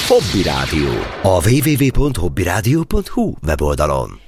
Hobby Rádió. A www.hobbyradio.hu weboldalon.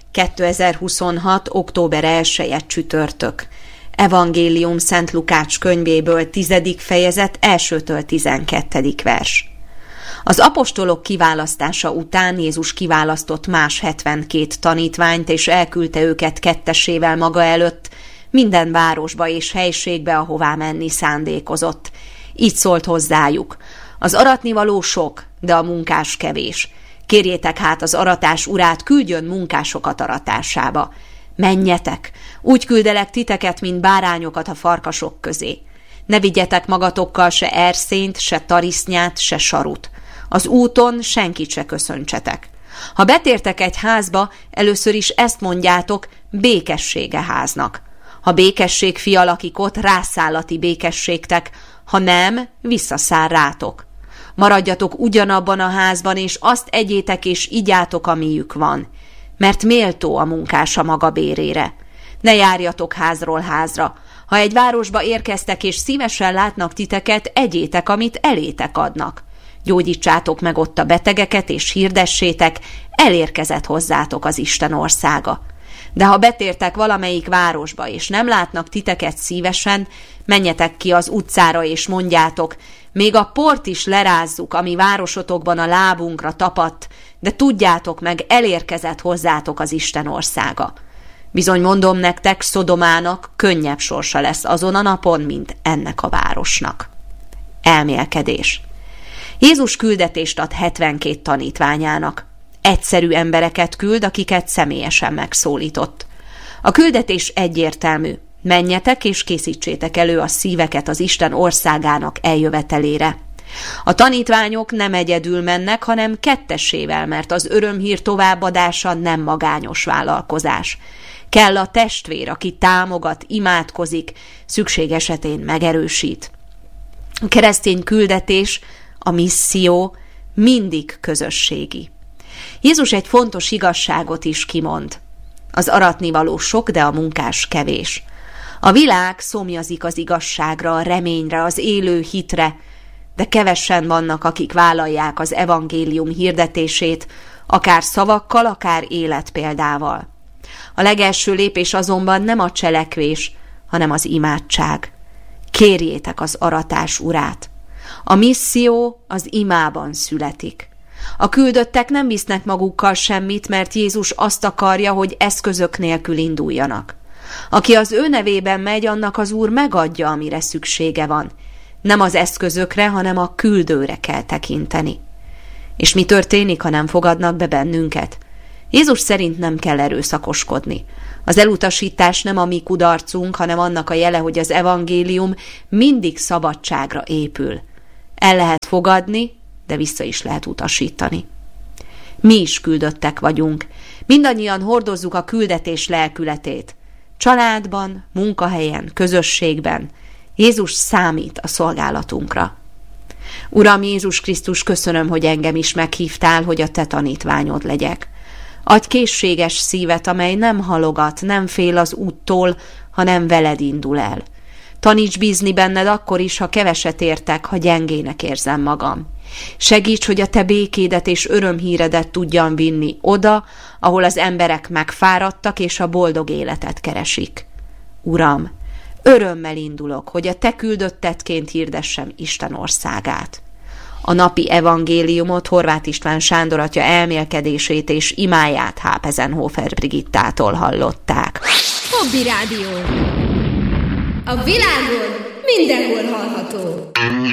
2026. október 1-e csütörtök. Evangélium Szent Lukács könyvéből 10. fejezet 1-től 12. vers. Az apostolok kiválasztása után Jézus kiválasztott más 72 tanítványt, és elküldte őket kettesével maga előtt minden városba és helységbe, ahová menni szándékozott. Így szólt hozzájuk: az aratnivaló sok, de a munkás kevés. Kérjétek hát az aratás urát, küldjön munkásokat aratásába. Menjetek, úgy küldelek titeket, mint bárányokat a farkasok közé. Ne vigyetek magatokkal se erszényt, se tarisznyát, se sarut. Az úton senkit se köszöntsetek. Ha betértek egy házba, először is ezt mondjátok: békessége háznak. Ha békesség fia lakik ott, rászállati békességtek, ha nem, visszaszáll rátok. Maradjatok ugyanabban a házban, és azt egyétek és igyátok, amiük van, mert méltó a munkás a maga bérére. Ne járjatok házról házra. Ha egy városba érkeztek, és szívesen látnak titeket, egyétek, amit elétek adnak. Gyógyítsátok meg ott a betegeket, és hirdessétek: elérkezett hozzátok az Isten országa. De ha betértek valamelyik városba, és nem látnak titeket szívesen, menjetek ki az utcára, és mondjátok: még a port is lerázzuk, ami városotokban a lábunkra tapadt, de tudjátok meg, elérkezett hozzátok az Isten országa. Bizony mondom nektek, Szodomának könnyebb sorsa lesz azon a napon, mint ennek a városnak. Elmélkedés. Jézus küldetést ad 72 tanítványának. Egyszerű embereket küld, akiket személyesen megszólított. A küldetés egyértelmű: menjetek és készítsétek elő a szíveket az Isten országának eljövetelére. A tanítványok nem egyedül mennek, hanem kettessével, mert az örömhír továbbadása nem magányos vállalkozás. Kell a testvér, aki támogat, imádkozik, szükség esetén megerősít. A keresztény küldetés, a misszió mindig közösségi. Jézus egy fontos igazságot is kimond: az aratnivaló sok, de a munkás kevés. A világ szomjazik az igazságra, a reményre, az élő hitre, de kevesen vannak, akik vállalják az evangélium hirdetését, akár szavakkal, akár életpéldával. A legelső lépés azonban nem a cselekvés, hanem az imádság. Kérjétek az aratás urát. A misszió az imában születik. A küldöttek nem visznek magukkal semmit, mert Jézus azt akarja, hogy eszközök nélkül induljanak. Aki az ő nevében megy, annak az Úr megadja, amire szüksége van. Nem az eszközökre, hanem a küldőre kell tekinteni. És mi történik, ha nem fogadnak be bennünket? Jézus szerint nem kell erőszakoskodni. Az elutasítás nem a mi kudarcunk, hanem annak a jele, hogy az evangélium mindig szabadságra épül. El lehet fogadni, de vissza is lehet utasítani. Mi is küldöttek vagyunk. Mindannyian hordozzuk a küldetés lelkületét. Családban, munkahelyen, közösségben. Jézus számít a szolgálatunkra. Uram Jézus Krisztus, köszönöm, hogy engem is meghívtál, hogy a te tanítványod legyek. Adj készséges szívet, amely nem halogat, nem fél az úttól, hanem veled indul el. Taníts bízni benned akkor is, ha keveset értek, ha gyengének érzem magam. Segíts, hogy a te békédet és örömhíredet tudjam vinni oda, ahol az emberek megfáradtak és a boldog életet keresik. Uram, örömmel indulok, hogy a te küldöttetként hirdessem Isten országát. A napi evangéliumot Horváth István Sándor atya elmélkedését és imáját Hápezenhofer Brigittától hallották. Hobby Rádió. A világon mindenhol hallható.